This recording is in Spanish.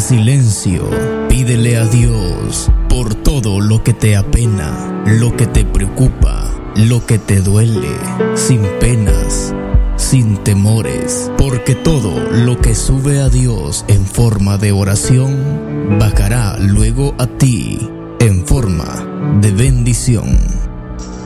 silencio, pídele a Dios por todo lo que te apena, lo que te preocupa, lo que te duele, sin penas, sin temores, porque todo lo que sube a Dios en forma de oración, bajará luego a ti en forma de bendición.